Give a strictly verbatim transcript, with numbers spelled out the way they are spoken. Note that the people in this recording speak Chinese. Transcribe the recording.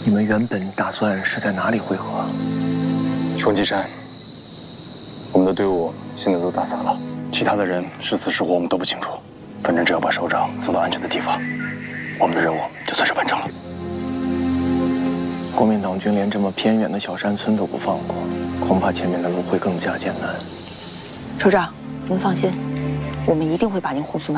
你们原本打算是在哪里会合？ 双岐山。我们的队伍现在都打散了，其他的人是死是活我们都不清楚。反正只要把首长送到安全的地方，我们的任务就算是完成了。 国民党军连这么偏远的小山村都不放过，恐怕前面的路会更加艰难。 首长，您放心，我们一定会把您护送到。